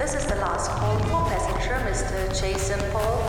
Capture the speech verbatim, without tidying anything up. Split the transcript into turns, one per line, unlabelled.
This is the last call for passenger Mister Jason Paul